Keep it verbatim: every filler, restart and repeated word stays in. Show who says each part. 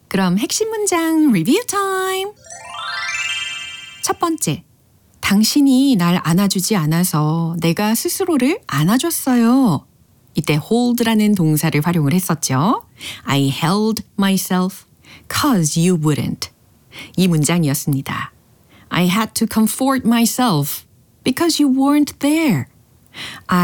Speaker 1: 그럼 핵심 문장 리뷰 타임. 첫 번째, 당신이 날 안아주지 않아서 내가 스스로를 안아줬어요. 이때 hold라는 동사를 활용을 했었죠. I held myself cause you wouldn't. 이 문장이었습니다. I had to comfort myself because you weren't there.